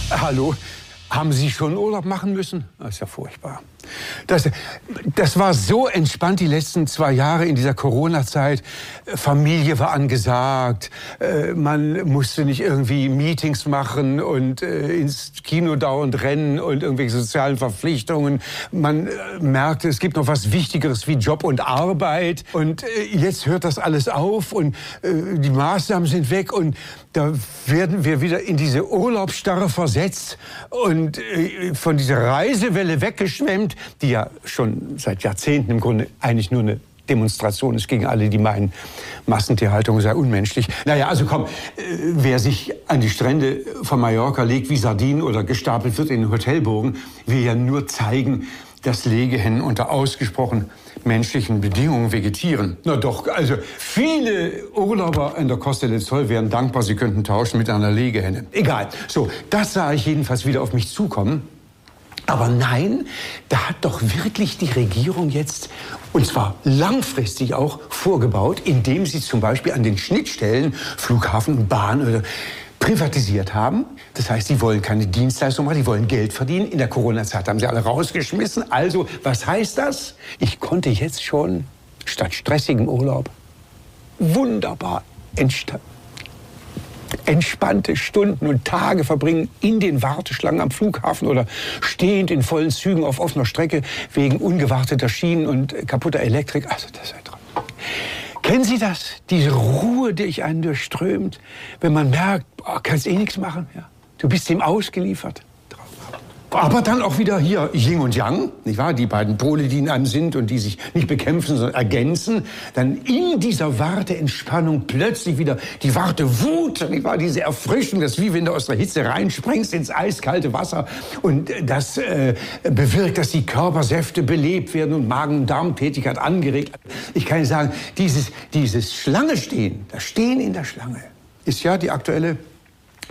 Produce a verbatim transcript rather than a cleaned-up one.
Hallo, haben Sie schon Urlaub machen müssen? Das ist ja furchtbar. Das, das war so entspannt die letzten zwei Jahre in dieser Corona-Zeit. Familie war angesagt, man musste nicht irgendwie Meetings machen und ins Kino dauernd rennen und irgendwelche sozialen Verpflichtungen. Man merkte, es gibt noch was Wichtigeres wie Job und Arbeit. Und jetzt hört das alles auf und die Maßnahmen sind weg und da werden wir wieder in diese Urlaubsstarre versetzt und von dieser Reisewelle weggeschwemmt, die ja schon seit Jahrzehnten im Grunde eigentlich nur eine Demonstration ist gegen alle, die meinen, Massentierhaltung sei unmenschlich. Naja, also komm, wer sich an die Strände von Mallorca legt wie Sardinen oder gestapelt wird in den Hotelburgen, will ja nur zeigen, dass Legehennen unter ausgesprochen menschlichen Bedingungen vegetieren. Na doch, also viele Urlauber an der Costa del Sol wären dankbar, sie könnten tauschen mit einer Legehenne. Egal. So, das sah ich jedenfalls wieder auf mich zukommen. Aber nein, da hat doch wirklich die Regierung jetzt, und zwar langfristig auch, vorgebaut, indem sie zum Beispiel an den Schnittstellen Flughafen und Bahn oder privatisiert haben. Das heißt, die wollen keine Dienstleistung machen, die wollen Geld verdienen. In der Corona-Zeit haben sie alle rausgeschmissen. Also, was heißt das? Ich konnte jetzt schon statt stressigem Urlaub wunderbar entstanden. entspannte Stunden und Tage verbringen in den Warteschlangen am Flughafen oder stehend in vollen Zügen auf offener Strecke wegen ungewarteter Schienen und kaputter Elektrik. Also das ist ein Traum. Kennen Sie das? Diese Ruhe, die dich einen durchströmt, wenn man merkt, oh, kannst eh nichts machen. Ja? Du bist dem ausgeliefert. Aber dann auch wieder hier Yin und Yang, nicht wahr? Die beiden Pole, die in einem sind und die sich nicht bekämpfen, sondern ergänzen. Dann in dieser Warteentspannung plötzlich wieder die Wartewut, nicht wahr? Diese Erfrischung, das ist wie wenn du aus der Hitze reinspringst ins eiskalte Wasser. Und das äh, bewirkt, dass die Körpersäfte belebt werden und Magen- und Darmtätigkeit angeregt. Ich kann Ihnen sagen, dieses, dieses Schlange stehen, das Stehen in der Schlange, ist ja die aktuelle